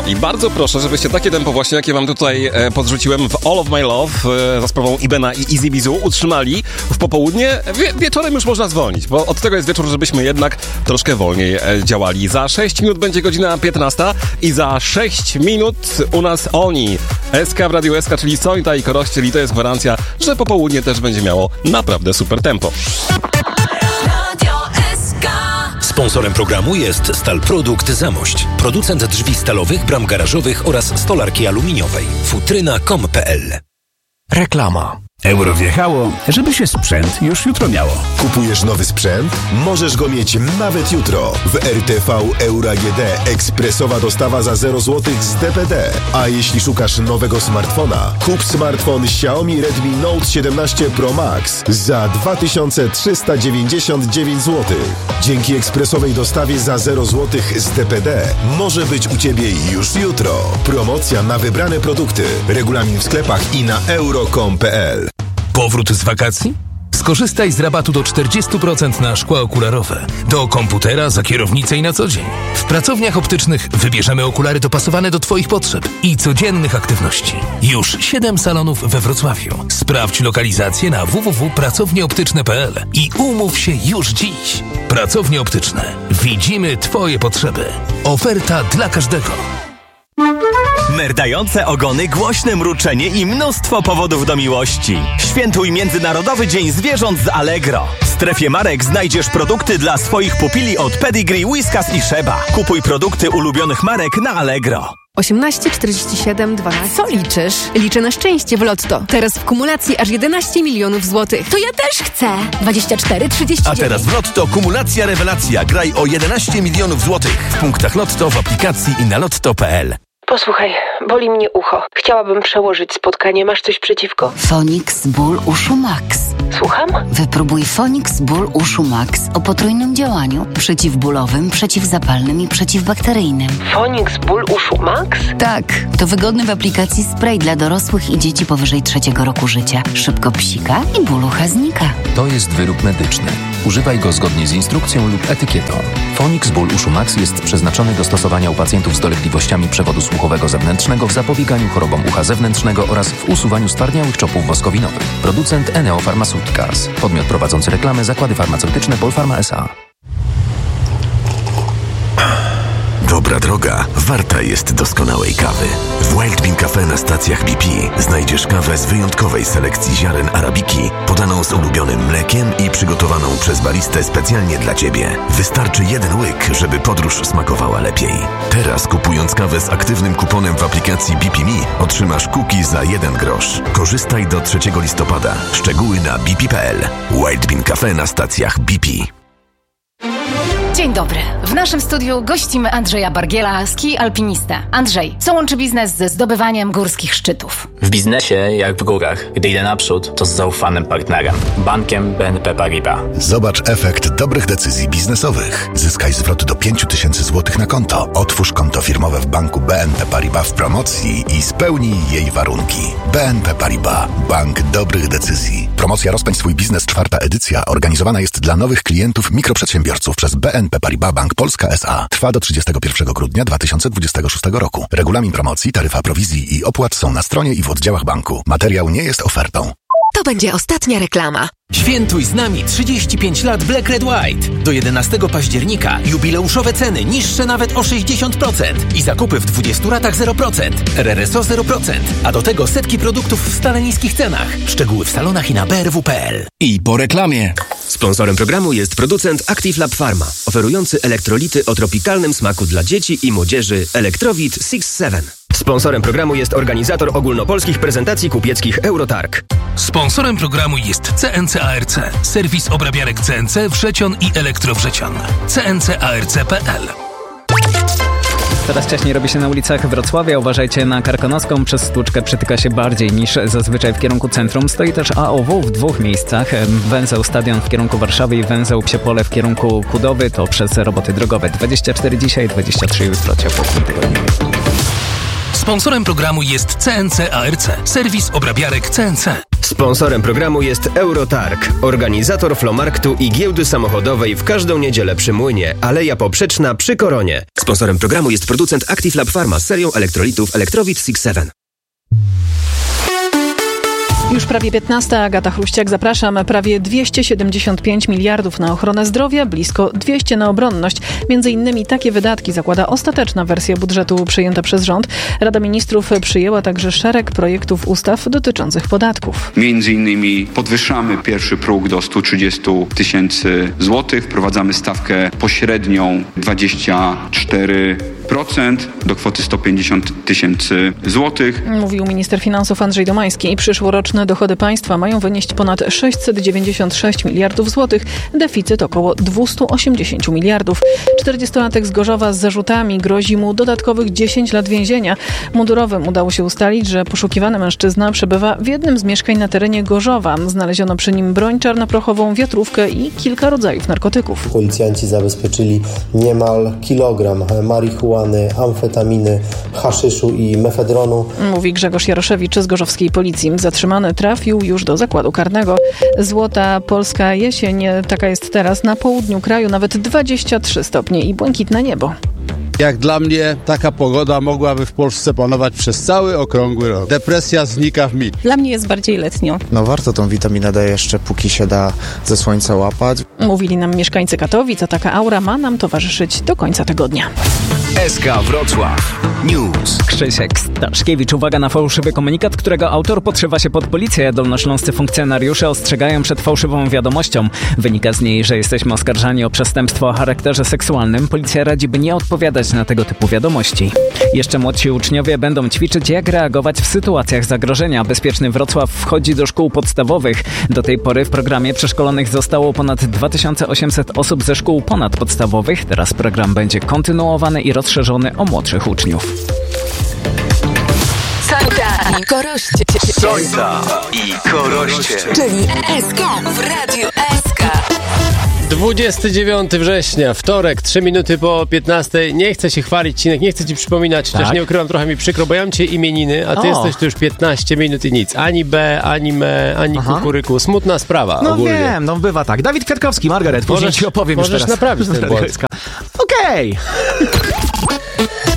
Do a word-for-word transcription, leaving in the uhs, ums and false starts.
tempo i bardzo proszę, żebyście takie tempo właśnie, jakie wam tutaj e, podrzuciłem w All of My Love e, za sprawą Ibena i Easy Bizu utrzymali w popołudnie. Wie, wieczorem już można zwolnić, bo od tego jest wieczór, żebyśmy jednak troszkę wolniej e, działali. Za sześć minut będzie godzina piętnasta i za sześć minut u nas oni. S K w Radiu S K, czyli Sonita i Korościel, i to jest gwarancja, że popołudnie też będzie miało naprawdę super tempo. Sponsorem programu jest Stalprodukt Zamość, producent drzwi stalowych, bram garażowych oraz stolarki aluminiowej. futryna kropka com kropka p l. Reklama. Euro wjechało, żeby się sprzęt już jutro miało. Kupujesz nowy sprzęt? Możesz go mieć nawet jutro. W R T V Euro A G D ekspresowa dostawa za zero złotych z D P D. A jeśli szukasz nowego smartfona, kup smartfon Xiaomi Redmi Note siedemnaście Pro Max za dwa tysiące trzysta dziewięćdziesiąt dziewięć złotych. Dzięki ekspresowej dostawie za zero złotych z D P D może być u Ciebie już jutro. Promocja na wybrane produkty. Regulamin w sklepach i na euro kropka com kropka p l. Powrót z wakacji? Skorzystaj z rabatu do czterdzieści procent na szkła okularowe, do komputera, za kierownicę i na co dzień. W pracowniach optycznych wybierzemy okulary dopasowane do Twoich potrzeb i codziennych aktywności. Już siedem salonów we Wrocławiu. Sprawdź lokalizację na w w w kropka pracownie optyczne kropka p l i umów się już dziś. Pracownie optyczne. Widzimy Twoje potrzeby. Oferta dla każdego. Merdające ogony, głośne mruczenie i mnóstwo powodów do miłości. Świętuj Międzynarodowy Dzień Zwierząt z Allegro. W strefie marek znajdziesz produkty dla swoich pupili od Pedigree, Whiskas i Sheba. Kupuj produkty ulubionych marek na Allegro. osiemnaście, czterdzieści siedem, dwanaście. Co liczysz? Liczę na szczęście w Lotto. Teraz w kumulacji aż jedenaście milionów złotych. To ja też chcę. dwadzieścia cztery, trzydzieści dziewięć. A teraz w Lotto kumulacja rewelacja. Graj o jedenaście milionów złotych. W punktach Lotto, w aplikacji i na lotto kropka p l. Posłuchaj, boli mnie ucho. Chciałabym przełożyć spotkanie. Masz coś przeciwko? Fonix Ból Uszu Max. Słucham? Wypróbuj Fonix Ból Uszu Max o potrójnym działaniu. Przeciwbólowym, przeciwzapalnym i przeciwbakteryjnym. Fonix Ból Uszu Max? Tak, to wygodny w aplikacji spray dla dorosłych i dzieci powyżej trzeciego roku życia. Szybko psika i ból ucha znika. To jest wyrób medyczny. Używaj go zgodnie z instrukcją lub etykietą. Fonix Ból Uszu Max jest przeznaczony do stosowania u pacjentów z dolegliwościami przewodu słuchowego zewnętrznego w zapobieganiu chorobom ucha zewnętrznego oraz w usuwaniu stwardniałych czopów woskowinowych. Producent Eneo Pharmaceuticals. Podmiot prowadzący reklamę Zakłady Farmaceutyczne Polpharma S A. Dobra droga warta jest doskonałej kawy. W Wild Bean Cafe na stacjach B P znajdziesz kawę z wyjątkowej selekcji ziaren arabiki, podaną z ulubionym mlekiem i przygotowaną przez baristę specjalnie dla Ciebie. Wystarczy jeden łyk, żeby podróż smakowała lepiej. Teraz kupując kawę z aktywnym kuponem w aplikacji B P Me otrzymasz cookie za jeden grosz. Korzystaj do trzeciego listopada. Szczegóły na b p kropka p l. Wild Bean Cafe na stacjach B P. Dzień dobry. W naszym studiu gościmy Andrzeja Bargiela, ski alpinistę. Andrzej, co łączy biznes ze zdobywaniem górskich szczytów? W biznesie, jak w górach, gdy idę naprzód, to z zaufanym partnerem. Bankiem B N P Paribas. Zobacz efekt dobrych decyzji biznesowych. Zyskaj zwrot do pięć tysięcy złotych na konto. Otwórz konto firmowe w banku B N P Paribas w promocji i spełnij jej warunki. B N P Paribas. Bank dobrych decyzji. Promocja Rozpędź swój biznes, czwarta edycja, organizowana jest dla nowych klientów mikroprzedsiębiorców przez B N P Paribas Bank Polska S A. Trwa do trzydziestego pierwszego grudnia dwa tysiące dwudziestego szóstego roku. Regulamin promocji, taryfa prowizji i opłat są na stronie i w oddziałach banku. Materiał nie jest ofertą. To będzie ostatnia reklama. Świętuj z nami trzydzieści pięć lat Black Red White. Do jedenastego października jubileuszowe ceny niższe nawet o sześćdziesiąt procent i zakupy w dwudziestu ratach zero procent. R R S O zero procent. A do tego setki produktów w stale niskich cenach. Szczegóły w salonach i na b r w kropka p l. I po reklamie. Sponsorem programu jest producent Active Lab Pharma, oferujący elektrolity o tropikalnym smaku dla dzieci i młodzieży Electrovit six seven. Sponsorem programu jest organizator ogólnopolskich prezentacji kupieckich Eurotarg. Sponsorem programu jest C N C A R C, serwis obrabiarek C N C Wrzecion i Elektrowrzecion. C N C A R C kropka p l. Coraz wcześniej robi się na ulicach Wrocławia. Uważajcie na Karkonoską. Przez Stłuczkę przytyka się bardziej niż zazwyczaj w kierunku centrum. Stoi też A O W w dwóch miejscach. Węzeł Stadion w kierunku Warszawy i węzeł Psiepole w kierunku Kudowy. To przez roboty drogowe. dwadzieścia cztery dzisiaj, dwadzieścia trzy jutro. Ciepło w tym tygodniu. Sponsorem programu jest C N C A R C, serwis obrabiarek C N C. Sponsorem programu jest Eurotarg, organizator flomarktu i giełdy samochodowej w każdą niedzielę przy Młynie, Aleja Poprzeczna przy Koronie. Sponsorem programu jest producent Active Lab Pharma z serią elektrolitów Electrowit six seven. Już prawie piętnasta, Agata Chruściak, zapraszam. Prawie dwieście siedemdziesiąt pięć miliardów na ochronę zdrowia, blisko dwieście na obronność. Między innymi takie wydatki zakłada ostateczna wersja budżetu przyjęta przez rząd. Rada Ministrów przyjęła także szereg projektów ustaw dotyczących podatków. Między innymi podwyższamy pierwszy próg do stu trzydziestu tysięcy złotych, wprowadzamy stawkę pośrednią dwadzieścia cztery procent do kwoty sto pięćdziesiąt tysięcy złotych. Mówił minister finansów Andrzej Domański. Przyszłoroczne dochody państwa mają wynieść ponad sześćset dziewięćdziesiąt sześć miliardów złotych, deficyt około dwieście osiemdziesiąt miliardów. czterdziestolatek z Gorzowa z zarzutami, grozi mu dodatkowych dziesięć lat więzienia. Mundurowym udało się ustalić, że poszukiwany mężczyzna przebywa w jednym z mieszkań na terenie Gorzowa. Znaleziono przy nim broń czarnoprochową, wiatrówkę i kilka rodzajów narkotyków. Policjanci zabezpieczyli niemal kilogram marihuany, amfetaminy, haszyszu i mefedronu. Mówi Grzegorz Jaroszewicz z gorzowskiej policji. Zatrzymany trafił już do zakładu karnego. Złota polska jesień, taka jest teraz na południu kraju, nawet dwadzieścia trzy stopnie i błękitne niebo. Jak dla mnie taka pogoda mogłaby w Polsce panować przez cały okrągły rok. Depresja znika w mig. Dla mnie jest bardziej letnio. No warto tą witaminę D jeszcze, póki się da ze słońca łapać. Mówili nam mieszkańcy Katowic, a taka aura ma nam towarzyszyć do końca tygodnia. S K Wrocław News. Krzysiek Staszkiewicz, uwaga na fałszywy komunikat, którego autor podszywa się pod policję. Dolnośląscy funkcjonariusze ostrzegają przed fałszywą wiadomością. Wynika z niej, że jesteśmy oskarżani o przestępstwo o charakterze seksualnym. Policja radzi, by nie odpowiadać na tego typu wiadomości. Jeszcze młodsi uczniowie będą ćwiczyć, jak reagować w sytuacjach zagrożenia. Bezpieczny Wrocław wchodzi do szkół podstawowych. Do tej pory w programie przeszkolonych zostało ponad dwa tysiące osiemset osób ze szkół ponadpodstawowych. Teraz program będzie kontynuowany i rozszerzony o młodszych uczniów. Sojta i Koroście. Sojta i Koroście. Czyli S K w Radiu S K. dwudziestego dziewiątego września, wtorek, trzy minuty po piętnastej. Nie chcę się chwalić, Cinek, nie chcę ci przypominać, tak? Chociaż nie ukrywam, trochę mi przykro, bo ja mam dzisiaj imieniny, a ty o. jesteś tu już piętnaście minut i nic. Ani B, ani me, ani Aha. kukuryku. Smutna sprawa no ogólnie. No wiem, no bywa tak. Dawid Kwiatkowski, Margaret, później ci opowiem możesz już teraz. Możesz naprawić ten błąd. Okej. Okay.